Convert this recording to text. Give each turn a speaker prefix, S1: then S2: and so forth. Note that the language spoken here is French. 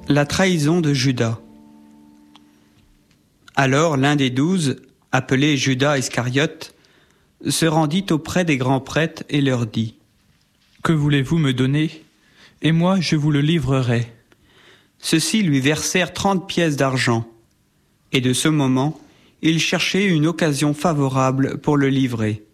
S1: La trahison de Judas. Alors l'un des 12, appelé Judas Iscariote, se rendit auprès des grands prêtres et leur dit :
S2: « Que voulez-vous me donner ? Et moi je vous le livrerai. »
S1: Ceux-ci lui versèrent 30 pièces d'argent, et de ce moment, il cherchait une occasion favorable pour le livrer.